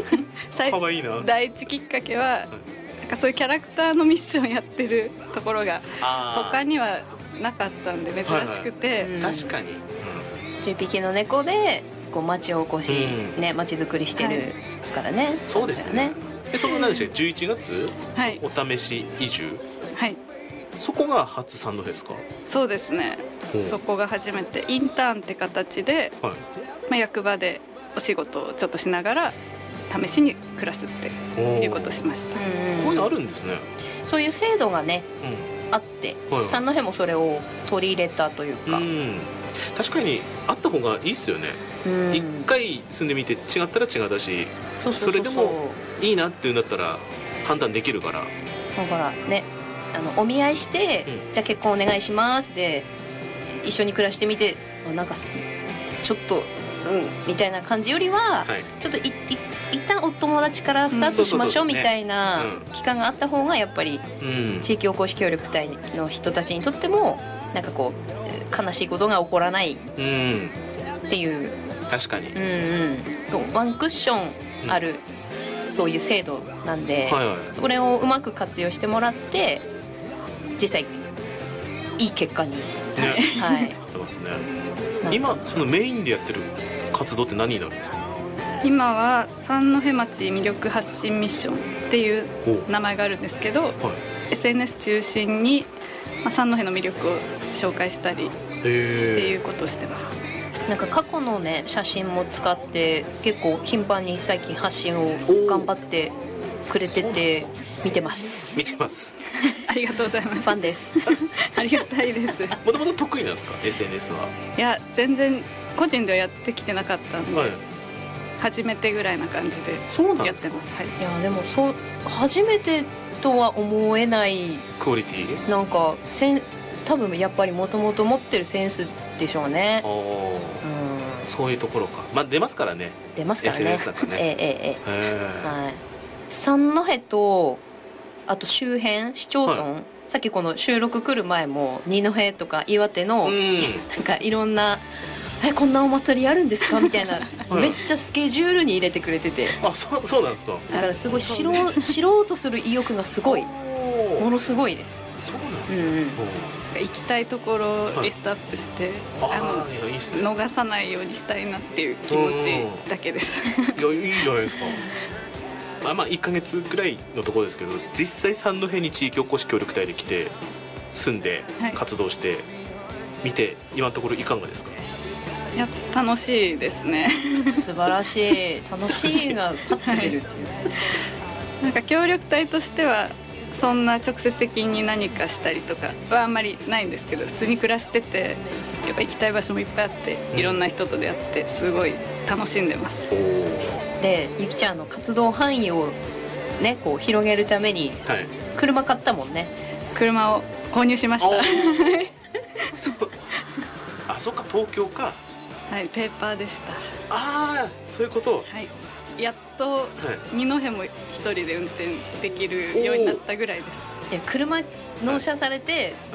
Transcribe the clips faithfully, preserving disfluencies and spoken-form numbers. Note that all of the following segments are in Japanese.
最かわいいな。 第一きっかけは、なんかそういうキャラクターのミッションやってるところが他にはなかったんで珍しくて、はいはいうん、確かに、うん、 じゅっぴきの猫でこう町おこし、うん、ね、町づくりしてるからね、はい、 そうですね。でその何でしたっけ、じゅういちがつ、はい、お試し移住、 はい、 そこが初三戸ですか？ そうですね、そこが初めてインターンって形で、はい、まあ、役場でお仕事をちょっとしながら試しに暮らすっていうことをしました。 こういうのあるんですね。 そういう制度がね、うん、あって、はいはい、三戸もそれを取り入れたというか、うん、 確かにあった方がいいですよね。一回住んでみて違ったら違ったし、そうそうそうそう、それでもいいなっていうんだったら判断できるから。 だからね、あのお見合いして、うん、じゃあ結婚お願いしますで一緒に暮らしてみて、なんかちょっとうんみたいな感じよりは、はい、ちょっといい一旦お友達からスタートしましょうみたいな期間があった方がやっぱり地域おこし協力隊の人たちにとってもなんかこう悲しいことが起こらないっていう、 うん、確かに、 うんうん、ワンクッションある、うん、そういう制度なんで、はいはい、それをうまく活用してもらって実際いい結果に、ね、はい、 ってますね。今そのメインでやってる活動って何になるんですか？ 今は三戸町魅力発信ミッションっていう名前があるんですけど、はい、エスエヌエス 中心に、まあ、三戸の魅力を紹介したりっていうことをしてます。 なんか過去のね写真も使って結構頻繁に最近発信を頑張ってくれてて見てます見てますありがとうございます。 ファンですありがたいです。 もともと得意なんですか エスエヌエス は？ いや全然個人ではやってきてなかったんで、はい、初めてぐらいな感じでやってます。はい、 いやでもそう初めてとは思えないクオリティなんかせん多分やっぱりもともと持ってるセンスでしょうね。 うん、そういうところか。まあ出ますからね。 出ますからね。 エスエヌエス なんかね。 ええええ、はい。三戸とあと周辺市町村、はい、さっきこの収録来る前も二戸とか岩手の、うん、なんかいろんなえこんなお祭りやるんですかみたいな、はい、めっちゃスケジュールに入れてくれてて、 あ、そうそうなんですか。 だからすごい知ろう知ろうとする意欲がすごいものすごいです。 そうなんですね。うん行きたいところをリストアップして、はい、あのいいいいっすね、逃さないようにしたいなっていう気持ちだけです。 いやいいじゃないですか。まあまあいっかげつぐらいのところですけど、実際三戸に地域おこし協力隊で来て住んで活動して、はい、見て今のところいかがですか？ いや楽しいですね。 素晴らしい。楽しいがパッと出るっていう、はい、 なんか協力隊としてはそんな直接的に何かしたりとかはあんまりないんですけど、普通に暮らしててやっぱ行きたい場所もいっぱいあって、うん、いろんな人と出会ってすごい楽しんでます。 でゆきちゃんの活動範囲をねこう広げるために車買ったもんね。 車を購入しました。 そうあ、そっか東京か。 はい、ペーパーでした。 ああ、そういうこと。 はい、やっと二戸も一人で運転できるようになったぐらいです。 いや車納車されて、はい、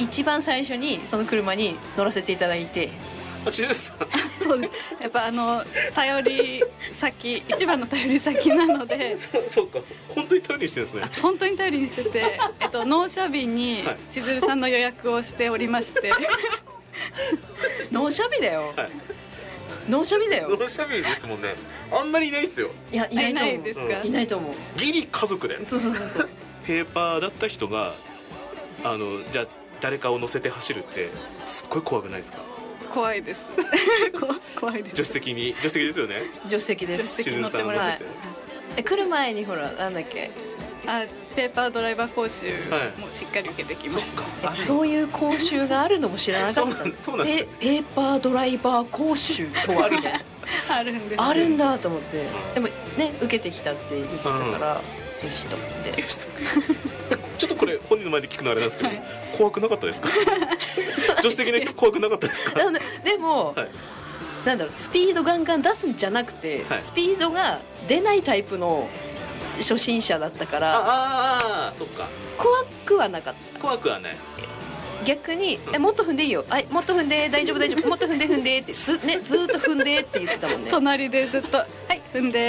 一番最初にその車に乗らせていただいて。 あ、ちですか。 そうです。やっぱあの頼り先一番の頼り先なので。 そうか。本当に頼りにしてるんですね。 本当に頼りにしてて、えっと納車日に千鶴さんの予約をしておりまして。 納車日だよ。はい、納車日だよ。 納車日ですもんね。あんまりいないですよ。 いやいないと思う。 いないですか。 うん、いないと思う。 ギリ家族だよ。 そうそうそうそう。 ペーパーだった人があのじゃあ誰かを乗せて走るってすっごい怖くないですか？ 怖いです。怖いです。 助手席に助手席ですよね。 助手席です。 助手席乗ってもらって。 え来る前にほらなんだっけ。 あ、ペーパードライバー講習もしっかり受けてきました。 はい、そう, そういう講習があるのも知らなかった。 そうなんですよ。 ペーパードライバー講習とはみたいな。 あるんです。 あるんだと思って。でもね受けてきたって言ってたから、うん、よしと思って。 ちょっとこれ本人の前で聞くのあれなんですけど、はい、怖くなかったですか？助手席の人怖くなかったですか？ でも、はい、なんだろうスピードガンガン出すんじゃなくて、はい、スピードが出ないタイプの初心者だったから、 ああそっか怖くはなかった。 怖くはない。 逆にえもっと踏んでいいよ、あもっと踏んで大丈夫大丈夫もっと踏んで踏んでってずねずっと踏んでって言ってたもんね。 隣でずっとはい踏んで